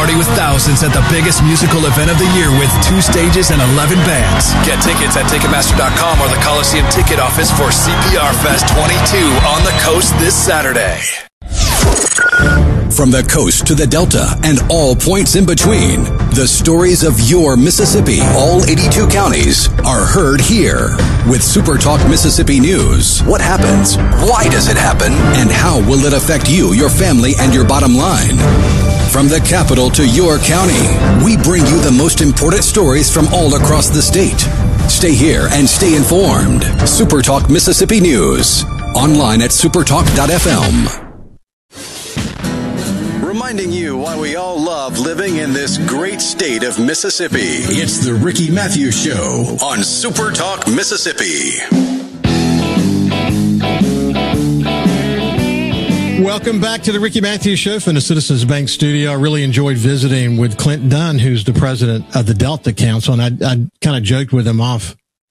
party with thousands at the biggest musical event of the year with 2 stages and 11 bands. Get tickets at Ticketmaster.com or the Coliseum Ticket Office for CPR Fest 22 on the coast this Saturday. From the coast to the Delta and all points in between, the stories of your Mississippi, all 82 counties, are heard here. With SuperTalk Mississippi News, what happens, why does it happen, and how will it affect you, your family, and your bottom line? From the capital to your county, we bring you the most important stories from all across the state. Stay here and stay informed. SuperTalk Mississippi News. Online at supertalk.fm. Reminding you why we all love living in this great state of Mississippi. It's the Ricky Matthews Show on Super Talk Mississippi. Welcome back to the Ricky Matthews Show from the Citizens Bank studio. I really enjoyed visiting with Clint Dunn, who's the president of the Delta Council, and I kind of joked with him off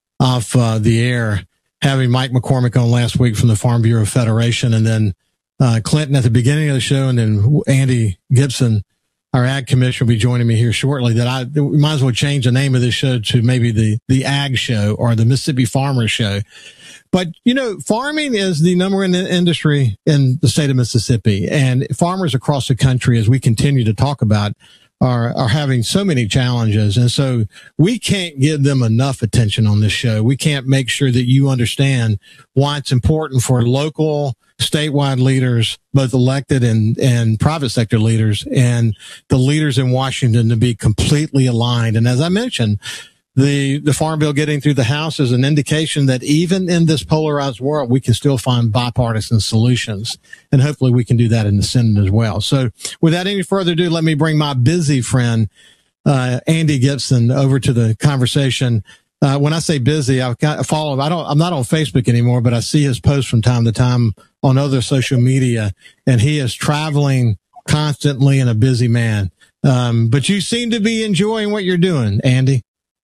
the air, having Mike McCormick on last week from the Farm Bureau Federation, and then Clinton at the beginning of the show, and then Andy Gibson, our ag commissioner, will be joining me here shortly. We might as well change the name of this show to maybe the Ag Show or the Mississippi Farmer Show. But, farming is the number one industry in the state of Mississippi, and farmers across the country, as we continue to talk about, are having so many challenges. And so we can't give them enough attention on this show. We can't make sure that you understand why it's important for local, statewide leaders, both elected and private sector leaders, and the leaders in Washington to be completely aligned. And as I mentioned, the Farm Bill getting through the House is an indication that even in this polarized world, we can still find bipartisan solutions. And hopefully we can do that in the Senate as well. So without any further ado, let me bring my busy friend, Andy Gibson, over to the conversation. When I say busy, I'm not on Facebook anymore, but I see his posts from time to time on other social media, and he is traveling constantly and a busy man. But you seem to be enjoying what you're doing, Andy.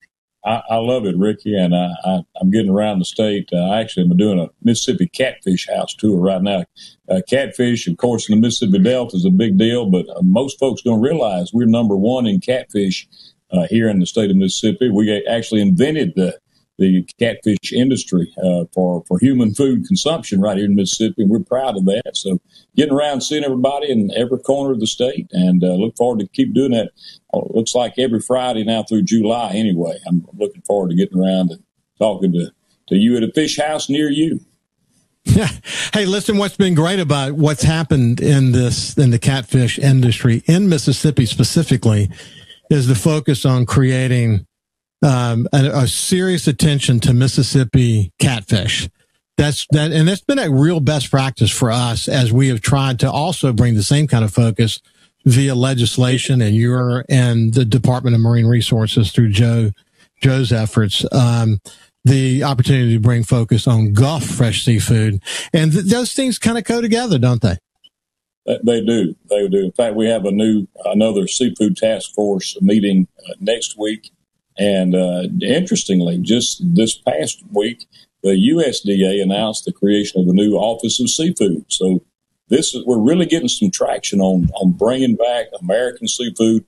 I love it, Ricky, and I'm getting around the state. Actually, I'm doing a Mississippi Catfish House tour right now. Catfish, of course, in the Mississippi Delta is a big deal, but most folks don't realize we're number one in catfish here in the state of Mississippi. We actually invented the catfish industry for human food consumption right here in Mississippi, and we're proud of that. So getting around and seeing everybody in every corner of the state, and look forward to keep doing that. Looks like every Friday now through July anyway. I'm looking forward to getting around and talking to you at a fish house near you. Yeah. Hey, listen, what's been great about what's happened in the catfish industry in Mississippi specifically is the focus on creating a serious attention to Mississippi catfish. And that's been a real best practice for us as we have tried to also bring the same kind of focus via legislation and the Department of Marine Resources through Joe's efforts. The opportunity to bring focus on Gulf fresh seafood, and those things kind of go together, don't they? They do. They do. In fact, we have another seafood task force meeting next week. And interestingly, just this past week, the USDA announced the creation of a new Office of Seafood. So we're really getting some traction on bringing back American seafood,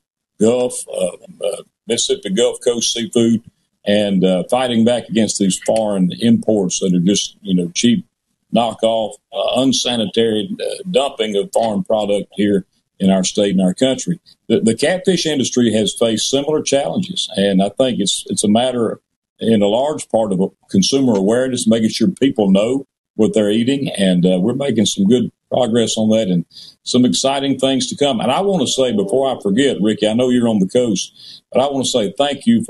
Mississippi Gulf Coast seafood, and fighting back against these foreign imports that are just cheap, knockoff, unsanitary dumping of foreign product here in our state and our country. The catfish industry has faced similar challenges, and I think it's a matter, in a large part, of consumer awareness, making sure people know what they're eating, and we're making some good progress on that and some exciting things to come. And I want to say, before I forget, Ricky, I know you're on the coast, but I want to say thank you for